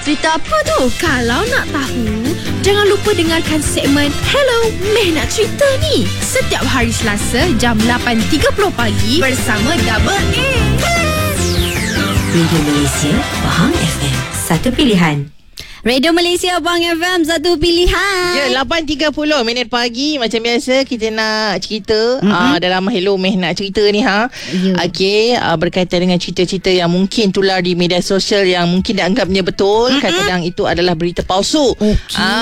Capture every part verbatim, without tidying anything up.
cerita apa tu? Kalau nak tahu, jangan lupa dengarkan segmen Hello, Meh Nak Cerita ni setiap hari Selasa jam lapan tiga puluh pagi bersama Double A. Radio Malaysia, Faham F M, satu pilihan. Radio Malaysia Bang F M, satu pilihan. Ya, lapan tiga puluh minit pagi. Macam biasa kita nak cerita mm-hmm. uh, dalam Hello Meh Nak Cerita ni ha. Ya. Okey, uh, berkaitan dengan cerita-cerita yang mungkin tular di media sosial yang mungkin dianggapnya betul, mm-hmm. kadang-kadang itu adalah berita palsu. Okey.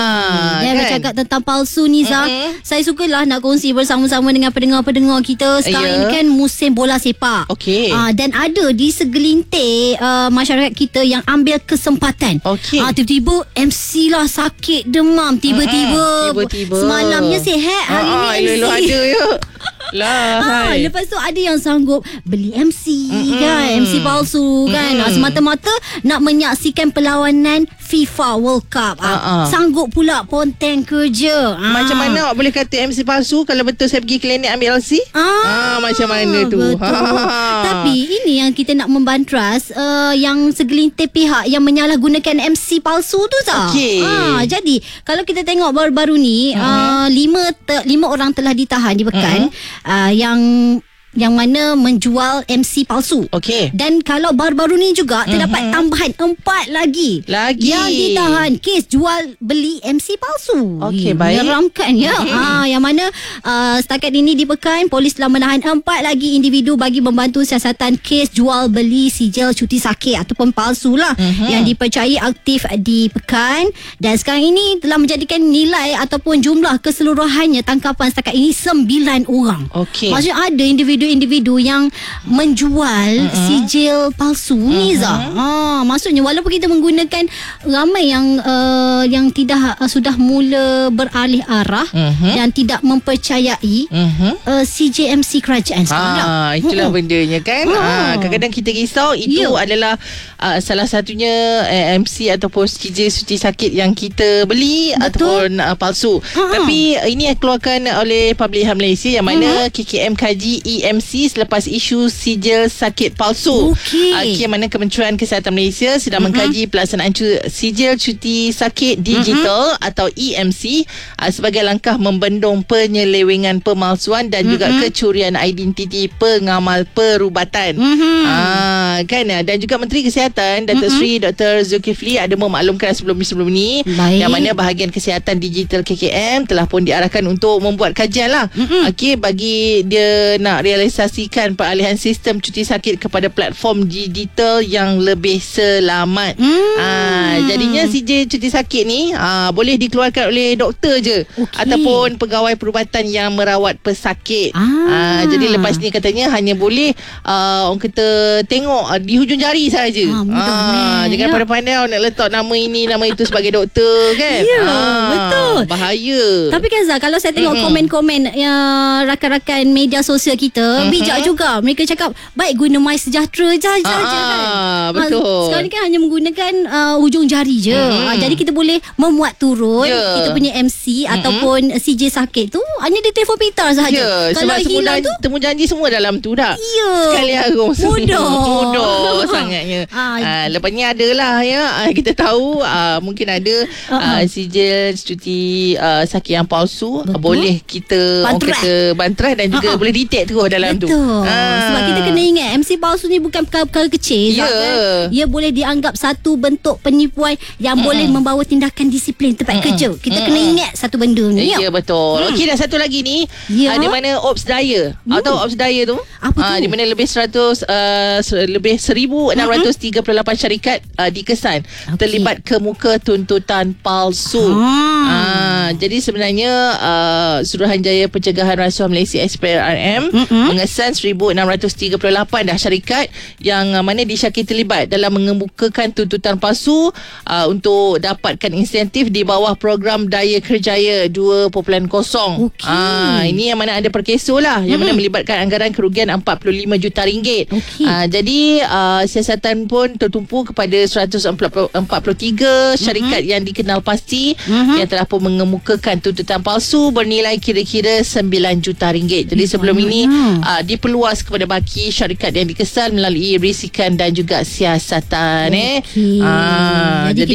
Ah, Dan kan? bercakap tentang palsu ni Zah, mm-hmm. saya sukalah nak kongsi bersama-sama dengan pendengar-pendengar kita. Sekarang Ya. ini kan musim bola sepak. Okey. uh, Dan ada di segelintir uh, masyarakat kita yang ambil kesempatan. Okey. uh, Tiba-tiba M C lah sakit demam. Tiba-tiba, Mm-mm. Tiba-tiba. semalamnya sihat, hari Ah, ni M C elok-elok ada ya. Lah, ha, hai. lepas tu ada yang sanggup beli M C, Mm-mm. kan, M C palsu kan, ha, semata-mata nak menyaksikan perlawanan FIFA World Cup. ha, Uh-uh. Sanggup pula ponteng kerja. ha. Macam mana awak boleh kata M C palsu kalau betul saya pergi klinik ambil L C? Ah, Ah, macam mana tu? Betul. Tapi ini yang kita nak membantras, uh, yang segelintir pihak yang menyalahgunakan M C palsu tu Zah. Okey. Ah, jadi kalau kita tengok baru-baru ni, uh-huh. uh, lima te- lima orang telah ditahan di Pekan, uh-huh. uh, yang yang mana menjual M C palsu. Okey. Dan kalau baru-baru ni juga terdapat mm-hmm. tambahan empat lagi Lagi. yang ditahan kes jual beli M C palsu. Okey, baik. Menyeramkan ya. ha, yang mana uh, setakat ini di Pekan, polis telah menahan empat lagi individu bagi membantu siasatan kes jual beli sijil cuti sakit ataupun palsu lah, mm-hmm. yang dipercayai aktif di Pekan. Dan sekarang ini telah menjadikan nilai ataupun jumlah keseluruhannya tangkapan setakat ini sembilan orang. Okey. Maksudnya ada individu-individu yang menjual uh-huh. sijil palsu uh-huh. ni Zah. Ha, maksudnya walaupun kita menggunakan, ramai yang uh, yang tidak uh, sudah mula beralih arah uh-huh. dan tidak mempercayai uh-huh. uh, C J M C kerajaan sekarang. Ah, itulah uh-huh. bendanya kan. uh-huh. Ah, kadang-kadang kita risau itu Ya. adalah uh, salah satunya uh, M C ataupun C J cuti sakit yang kita beli. Betul. Ataupun uh, palsu. uh-huh. Tapi uh, ini dikeluarkan oleh Public Health Malaysia yang mana uh-huh. K K M kaji E M C selepas isu sijil sakit palsu. Okey. Uh, yang mana Kementerian Kesihatan Malaysia sedang uh-huh. mengkaji pelaksanaan cu- sijil cuti sakit digital uh-huh. atau E M C uh, sebagai langkah membendung penyelewengan pemalsuan dan uh-huh. juga kecurian identiti pengamal perubatan. Uh-huh. Uh, kan dan juga Menteri Kesihatan Datuk uh-huh. Seri Doktor Zulkifli ada memaklumkan sebelum-sebelum ni Baik. yang mana bahagian kesihatan digital K K M telah pun diarahkan untuk membuat kajian lah. Uh-huh. Okey, bagi dia nak realisasikan peralihan sistem cuti sakit kepada platform digital yang lebih selamat. Hmm. Aa, jadinya C J cuti sakit ni aa, boleh dikeluarkan oleh doktor je, okay. ataupun pegawai perubatan yang merawat pesakit. Ah. Aa, jadi lepas ni katanya hanya boleh aa, orang kata tengok aa, di hujung jari saja. Ah, mudah, Aa, ni. jangan Ya. pandai-pandai awak nak letak nama ini nama itu sebagai doktor kan. Ya, Aa, betul. Bahaya. Tapi kan Zah, kalau saya tengok Mm-mm. komen-komen yang rakan-rakan media sosial kita, mm-hmm. bijak juga. Mereka cakap baik guna My Sejahtera je, je, Ah, je kan. betul. Sekarang ni kan hanya menggunakan uh, hujung jari je. Mm-hmm. Uh, jadi kita boleh memuat turun Yeah. kita punya M C mm-hmm. ataupun C J sakit tu hanya di telefon pintar sahaja. Ya, Kalau sebab hilang temu, tu temu janji semua dalam tu dah. Ya. Sekali harum semua. Mudah. Mudah sangatnya. Ah. Ah, lepas ni adalah ya, ah, kita tahu ah, mungkin ada Uh-uh. ah, sijil cuti ah, sakit yang palsu. Ah, Betul. boleh kita orang Bantras. kata bantras dan juga Uh-uh. boleh detect terus dalam tu. Betul. Ah. Sebab kita kena ingat M C palsu ni bukan perkara-perkara kecil. Ya. Zah, kan? Ia boleh dianggap satu bentuk penipuan yang Mm-mm. boleh membawa tindakan disiplin tempat Mm-mm. kerja. Kita Mm-mm. kena ingat satu benda ni. Ya, betul. Hmm. Okey, dan satu lagi ni, Ya. ah, di mana Ops Daya. Awak tahu Ops Daya tu? Apa Ah, tu? di mana lebih seratus uh, lebih seribu enam ratus tiga puluh lapan syarikat uh, dikesan Okey. terlibat kemuka tuntutan palsu. Ah. Ah, jadi sebenarnya uh, Suruhanjaya Pencegahan Rasuah Malaysia S P R R M Mm-mm. mengesan seribu enam ratus tiga puluh lapan dah syarikat yang uh, mana disyaki terlibat dalam mengemukakan tuntutan palsu uh, untuk dapatkan insentif di bawah program Daya Kerjaya dua titik kosong. Okey. Ah, ini yang mana ada perkeso lah yang mana melibatkan anggaran kerugian empat puluh lima juta ringgit. Okey. Ah, jadi uh, siasatan pun tertumpu kepada seratus empat puluh tiga syarikat yang dikenal pasti Mhm. yang telah pun mengemukakan tuntutan palsu bernilai kira-kira sembilan juta ringgit. Jadi Eh, sebelum ini banyaknya. uh, diperluas kepada baki syarikat yang dikesan melalui risikan dan juga siasatan. Eh. Okey. Ah, Jadi jadi